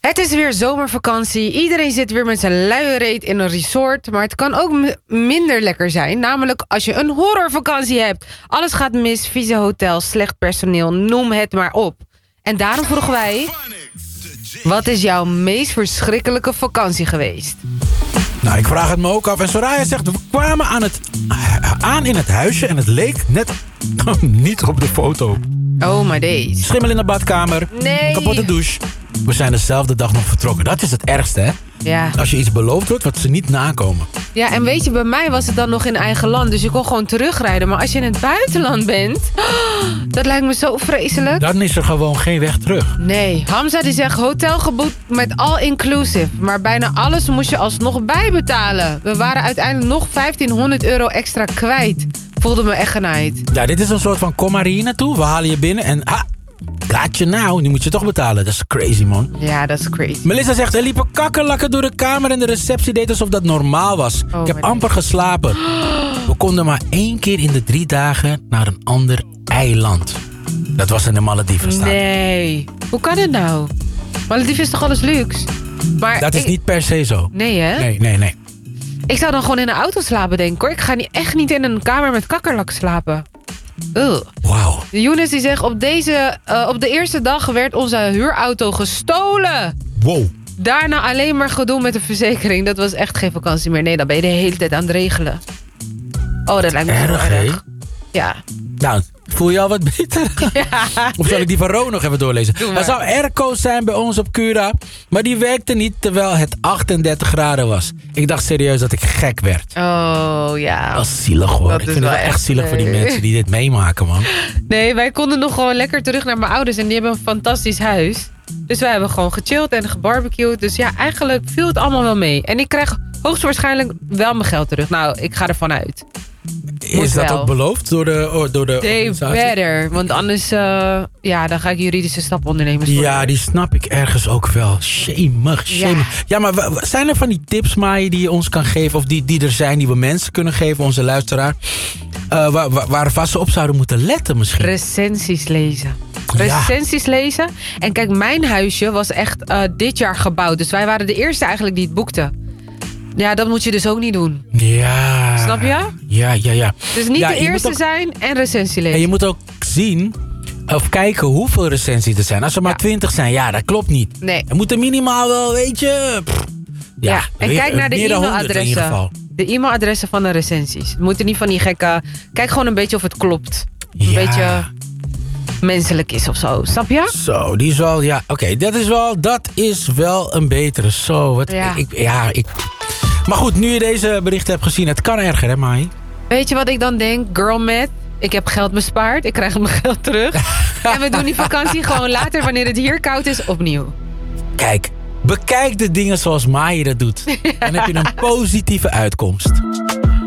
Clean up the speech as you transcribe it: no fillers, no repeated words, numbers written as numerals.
Het is weer zomervakantie. Iedereen zit weer met zijn luie reet in een resort. Maar het kan ook minder lekker zijn. Namelijk als je een horrorvakantie hebt. Alles gaat mis, vieze hotels, slecht personeel, noem het maar op. En daarom vroegen wij... Wat is jouw meest verschrikkelijke vakantie geweest? Nou, ik vraag het me ook af. En Soraya zegt, we kwamen aan in het huisje en het leek net niet op de foto. Oh my days. Schimmel in de badkamer. Nee. Kapotte douche. We zijn dezelfde dag nog vertrokken. Dat is het ergste, hè? Ja. Als je iets beloofd wordt, wat ze niet nakomen. Ja, en weet je, bij mij was het dan nog in eigen land. Dus je kon gewoon terugrijden. Maar als je in het buitenland bent... dat lijkt me zo vreselijk. Dan is er gewoon geen weg terug. Nee, Hamza die zegt hotel geboekt met all-inclusive. Maar bijna alles moest je alsnog bijbetalen. We waren uiteindelijk nog €1500 extra kwijt. Voelde me echt genaaid. Ja, dit is een soort van kom maar hier naartoe. We halen je binnen en... Gaat je nou, nu moet je toch betalen. Dat is crazy, man. Ja, dat is crazy. Melissa zegt, er liepen kakkerlakken door de kamer... en de receptie deed alsof dat normaal was. Ik heb amper geslapen. We konden maar 1 keer in de 3 dagen naar een ander eiland. Dat was in de Malediven staan. Nee. Hoe kan het nou? Malediven is toch alles luxe? Maar dat is niet per se zo. Nee, hè? Nee. Ik zou dan gewoon in een auto slapen, denk ik, hoor. Ik ga echt niet in een kamer met kakkerlak slapen. Wauw. Younes die zegt, op de eerste dag werd onze huurauto gestolen. Wow. Daarna alleen maar gedoe met de verzekering. Dat was echt geen vakantie meer. Nee, dan ben je de hele tijd aan het regelen. Oh, dat lijkt me erg, heel erg. Ja. Nou, voel je al wat beter? Ja. Of zal ik die van Ro nog even doorlezen? Er zou airco zijn bij ons op Cura, maar die werkte niet terwijl het 38 graden was. Ik dacht serieus dat ik gek werd. Oh, ja. Dat is zielig, hoor. Ik vind het wel echt zielig voor die mensen die dit meemaken, man. Nee, wij konden nog gewoon lekker terug naar mijn ouders en die hebben een fantastisch huis. Dus wij hebben gewoon gechilled en gebarbecued. Dus ja, eigenlijk viel het allemaal wel mee. En ik krijg hoogstwaarschijnlijk wel mijn geld terug. Nou, ik ga ervan uit. Is dat ook beloofd door de organisatie? Better, want anders dan ga ik juridische stappen ondernemen. Ja, die snap ik ergens ook wel. Shemig. Ja, maar zijn er van die tips, Maaie, die je ons kan geven... of die er zijn, die we mensen kunnen geven, onze luisteraar... waar ze op zouden moeten letten misschien? Recensies lezen. Recensies lezen. En kijk, mijn huisje was echt dit jaar gebouwd. Dus wij waren de eerste eigenlijk die het boekten. Ja, dat moet je dus ook niet doen. Ja. Snap je? Ja. Dus niet de eerste zijn en recensie lezen. En je moet ook zien of kijken hoeveel recensies er zijn. Als er maar 20 zijn, dat klopt niet. Nee. Er moeten minimaal wel, weet je... Ja, en kijk naar de e-mailadressen. De e-mailadressen van de recensies. Het moeten niet van die gekke... Kijk gewoon een beetje of het klopt. Een beetje menselijk is of zo. Snap je? Zo, die is wel... Ja, oké, dat is wel een betere. Zo, wat... Ik... Maar goed, nu je deze berichten hebt gezien, het kan erger, hè, Mai? Weet je wat ik dan denk? Girl math. Ik heb geld bespaard. Ik krijg mijn geld terug. En we doen die vakantie gewoon later, wanneer het hier koud is, opnieuw. Kijk, bekijk de dingen zoals Mai dat doet. Dan heb je een positieve uitkomst.